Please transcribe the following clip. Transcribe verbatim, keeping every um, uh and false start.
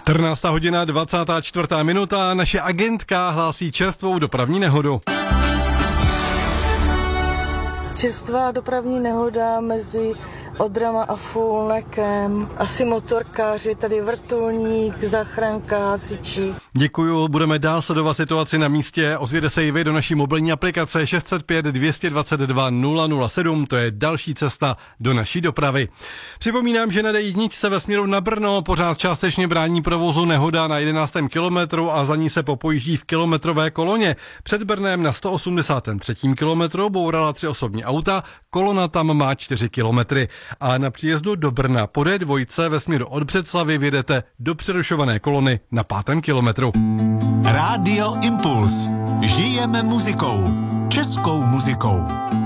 čtrnáctá hodina, dvacátá čtvrtá minuta, naše agentka hlásí čerstvou dopravní nehodu. Čerstvá dopravní nehoda mezi Odrama a Fulnekem. Asi motorkáři, tady vrtulník, záchranka, hasiči. Děkuju, budeme dál sledovat situaci na místě. Ozvěte se i vy do naší mobilní aplikace šest set pět dvě stě dvacet dva nula nula sedm, to je další cesta do naší dopravy. Připomínám, že na D jedna ve směru na Brno pořád částečně brání provozu nehoda na jedenáctém kilometru a za ní se popojíždí v kilometrové koloně. Před Brnem na sto osmdesátém třetím kilometru bourala tři osobní auta, kolona tam má čtyři kilometry. A na příjezdu do Brna po D dva ve směru od Břeclavi vyjedete do přerušované kolony na pátém kilometru. Rádio Impuls. Žijeme muzikou. Českou muzikou.